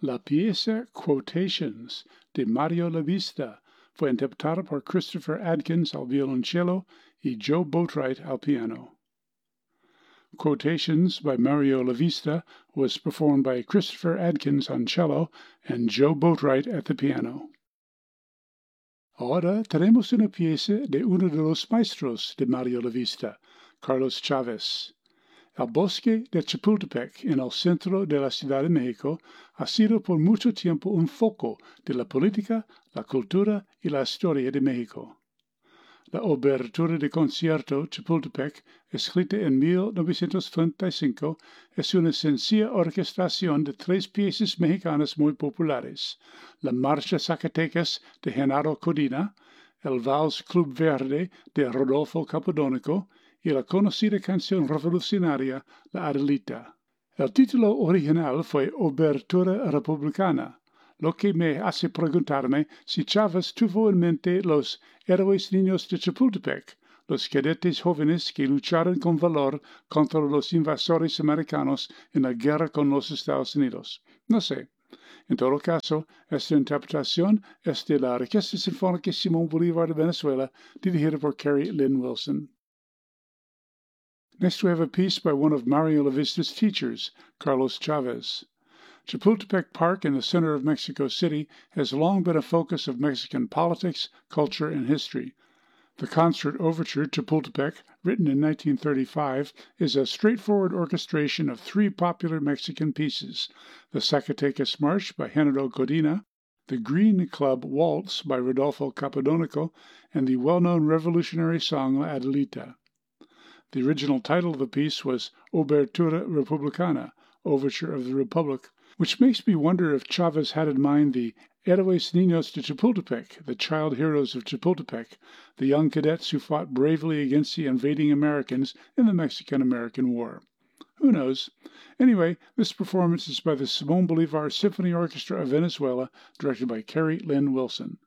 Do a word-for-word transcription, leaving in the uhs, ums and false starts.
La pieza Quotations de Mario Lavista fue interpretada por Christopher Adkins al violoncello y Joe Boatwright al piano. Quotations by Mario Lavista was performed by Christopher Adkins on cello and Joe Boatwright at the piano. Ahora tenemos una pieza de uno de los maestros de Mario Lavista, Carlos Chávez. El bosque de Chapultepec, en el centro de la Ciudad de México, ha sido por mucho tiempo un foco de la política, la cultura y la historia de México. La obertura de concierto Chapultepec, escrita en mil novecientos treinta y cinco, es una sencilla orquestación de tres piezas mexicanas muy populares: la Marcha Zacatecas de Genaro Codina, el Vals Club Verde de Rodolfo Capodónico y la conocida canción revolucionaria La Adelita. El título original fue Obertura Republicana, lo que me hace preguntarme si Chávez tuvo en mente los héroes niños de Chapultepec, los cadetes jóvenes que lucharon con valor contra los invasores americanos en la guerra con los Estados Unidos. No sé. En todo caso, esta interpretación es de la Orquesta Sinfónica Simón Bolívar de Venezuela, dirigida por Carrie Lynn Wilson. Next we have a piece by one of Mario Lavista's teachers, Carlos Chavez. Chapultepec Park in the center of Mexico City has long been a focus of Mexican politics, culture, and history. The concert overture, Chapultepec, written in nineteen thirty-five, is a straightforward orchestration of three popular Mexican pieces: the Zacatecas March by Genaro Codina, the Green Club Waltz by Rodolfo Capodónico, and the well-known revolutionary song La Adelita. The original title of the piece was Obertura Republicana, Overture of the Republic, which makes me wonder if Chavez had in mind the Héroes Niños de Chapultepec, the child heroes of Chapultepec, the young cadets who fought bravely against the invading Americans in the Mexican-American War. Who knows? Anyway, this performance is by the Simón Bolívar Symphony Orchestra of Venezuela, directed by Carrie Lynn Wilson.